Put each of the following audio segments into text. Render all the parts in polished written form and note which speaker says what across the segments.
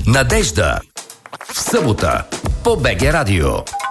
Speaker 1: Надежда. В събота по БГ Радио.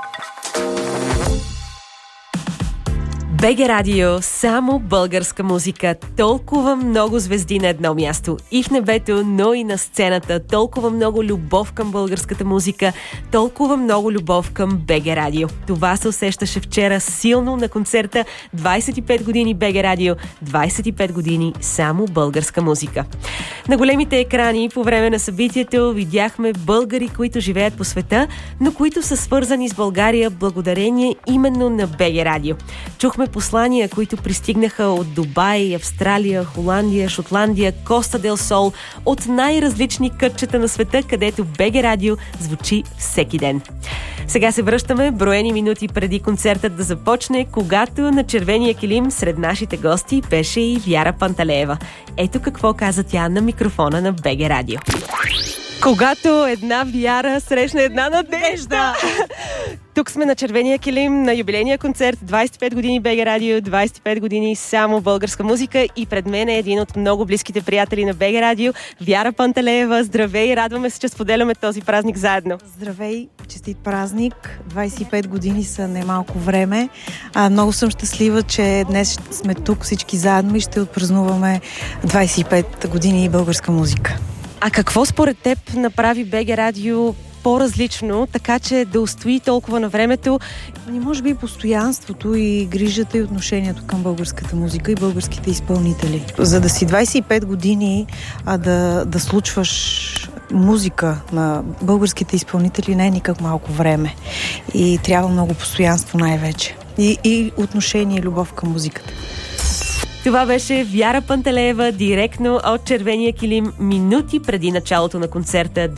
Speaker 2: БГ Радио, само българска музика. Толкова много звезди на едно място. И в небето, но и на сцената. Толкова много любов към българската музика. Толкова много любов към БГ Радио. Това се усещаше вчера силно на концерта 25 години БГ Радио. 25 години само българска музика. На големите екрани по време на събитието видяхме българи, които живеят по света, но които са свързани с България благодарение именно на БГ Радио. Чухме послания, които пристигнаха от Дубай, Австралия, Холандия, Шотландия, Коста дел Сол, от най-различни кътчета на света, където БГ Радио звучи всеки ден. Сега се връщаме броени минути преди концертът да започне, когато на червения килим сред нашите гости беше и Вяра Панталеева. Ето какво каза тя на микрофона на БГ Радио. Когато една Вяра срещна една надежда! Тук сме на червения килим на юбилейния концерт 25 години БГ Радио, 25 години само българска музика и пред мен е един от много близките приятели на БГ Радио, Вяра Панталеева. Здравей, радваме се, че споделяме този празник заедно.
Speaker 3: Здравей, честит празник. 25 години са немалко време. Много съм щастлива, че днес сме тук всички заедно и ще отпразнуваме 25 години българска музика.
Speaker 2: А какво според теб направи БГ Радио по-различно, така че да устои толкова на времето?
Speaker 3: Може би постоянството и грижата и отношението към българската музика и българските изпълнители. За да си 25 години, да случваш музика на българските изпълнители не е никак малко време. И трябва много постоянство най-вече. И отношение и любов към музиката.
Speaker 2: Това беше Вяра Панталеева директно от червения килим минути преди началото на концерта